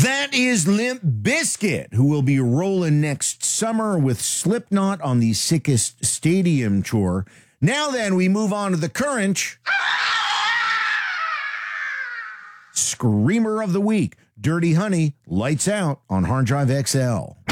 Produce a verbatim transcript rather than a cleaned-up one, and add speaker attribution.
Speaker 1: That is Limp Bizkit, who will be rolling next summer with Slipknot on the Sickest Stadium tour. Now then, we move on to the current Screamer of the Week. Dirty Honey, Lights Out on Hard Drive X L.